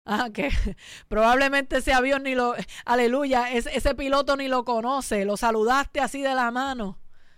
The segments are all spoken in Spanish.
Que probablemente ese avión ni lo, aleluya, ese piloto ni lo conoce, lo saludaste así de la mano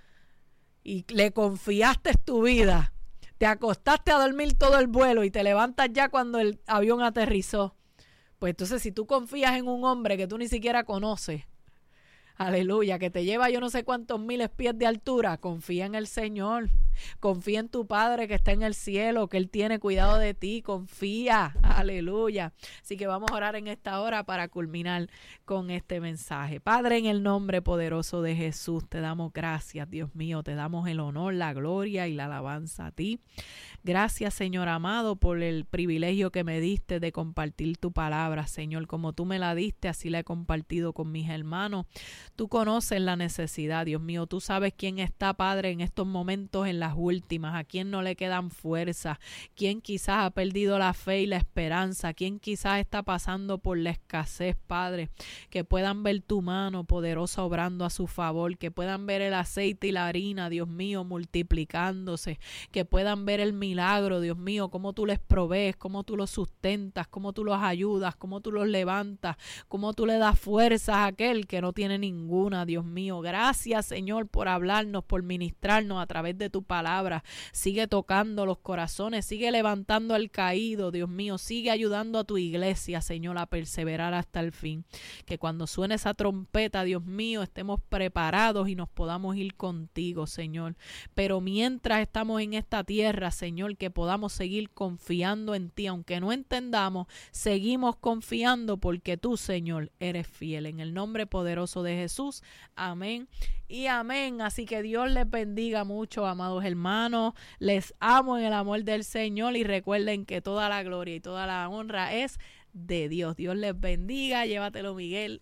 y le confiaste tu vida, te acostaste a dormir todo el vuelo y te levantas ya cuando el avión aterrizó. Pues entonces si tú confías en un hombre que tú ni siquiera conoces, aleluya, que te lleva yo no sé cuántos miles pies de altura, confía en el Señor, confía en tu Padre que está en el cielo, que Él tiene cuidado de ti, confía, aleluya. Así que vamos a orar en esta hora para culminar con este mensaje. Padre, en el nombre poderoso de Jesús, te damos gracias, Dios mío, te damos el honor, la gloria y la alabanza a ti. Gracias, Señor amado, por el privilegio que me diste de compartir tu palabra, Señor, como tú me la diste, así la he compartido con mis hermanos. Tú conoces la necesidad, Dios mío, tú sabes quién está, Padre, en estos momentos en las últimas, a quién no le quedan fuerzas, quién quizás ha perdido la fe y la esperanza, quién quizás está pasando por la escasez, Padre, que puedan ver tu mano poderosa obrando a su favor, que puedan ver el aceite y la harina, Dios mío, multiplicándose, que puedan ver el milagro, Dios mío, cómo tú les provees, cómo tú los sustentas, cómo tú los ayudas, cómo tú los levantas, cómo tú le das fuerzas a aquel que no tiene ninguna, Dios mío. Gracias, Señor, por hablarnos, por ministrarnos a través de tu palabra. Sigue tocando los corazones, sigue levantando al caído, Dios mío. Sigue ayudando a tu iglesia, Señor, a perseverar hasta el fin. Que cuando suene esa trompeta, Dios mío, estemos preparados y nos podamos ir contigo, Señor. Pero mientras estamos en esta tierra, Señor, que podamos seguir confiando en ti, aunque no entendamos, seguimos confiando porque tú, Señor, eres fiel. En el nombre poderoso de Jesús, amén y amén. Así que Dios les bendiga mucho, amados hermanos. Les amo en el amor del Señor y recuerden que toda la gloria y toda la honra es de Dios. Dios les bendiga. Llévatelo, Miguel.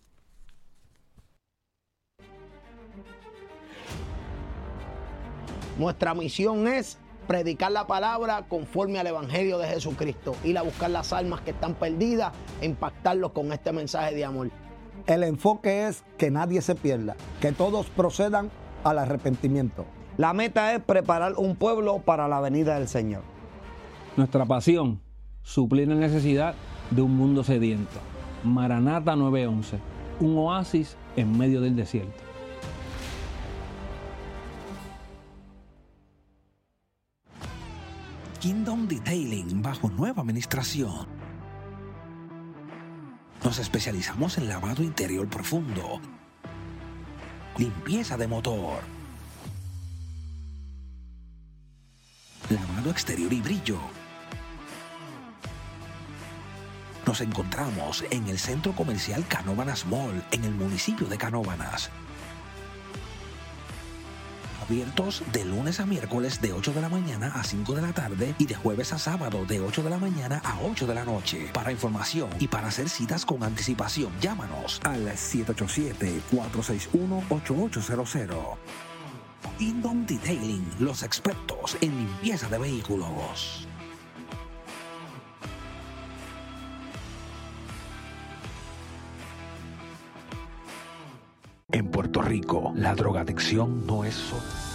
Nuestra misión es predicar la palabra conforme al Evangelio de Jesucristo, ir a buscar las almas que están perdidas e impactarlos con este mensaje de amor. El enfoque es que nadie se pierda, que todos procedan al arrepentimiento. La meta es preparar un pueblo para la venida del Señor. Nuestra pasión, suplir la necesidad de un mundo sediento. Maranata 911, un oasis en medio del desierto. Kingdom Detailing bajo nueva administración. Nos especializamos en lavado interior profundo, limpieza de motor, lavado exterior y brillo. Nos encontramos en el Centro Comercial Canóvanas Mall, en el municipio de Canóvanas. Abiertos de lunes a miércoles de 8 de la mañana a 5 de la tarde y de jueves a sábado de 8 de la mañana a 8 de la noche. Para información y para hacer citas con anticipación, llámanos al 787-461-8800. Kingdom Detailing, los expertos en limpieza de vehículos. En Puerto Rico, la drogadicción no es solo